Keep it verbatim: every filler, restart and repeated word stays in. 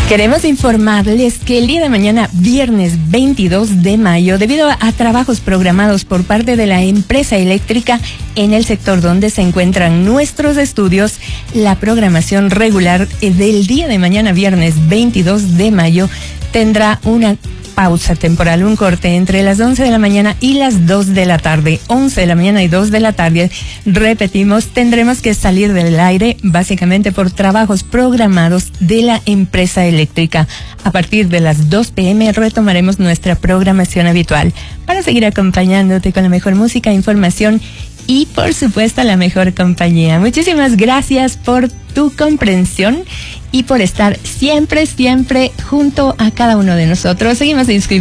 Queremos informarles que el día de mañana, viernes veintidós de mayo, debido a, a trabajos programados por parte de la empresa eléctrica en el sector donde se encuentran nuestros estudios, la programación regular del día de mañana, viernes veintidós de mayo, tendrá una pausa temporal, un corte entre las once de la mañana y las dos de la tarde. once de la mañana y dos de la tarde. Repetimos, tendremos que salir del aire básicamente por trabajos programados de la empresa eléctrica. A partir de las dos pe eme retomaremos nuestra programación habitual para seguir acompañándote con la mejor música, información y, por supuesto, la mejor compañía. Muchísimas gracias por tu comprensión y por estar siempre, siempre junto a cada uno de nosotros. Seguimos inscribiendo.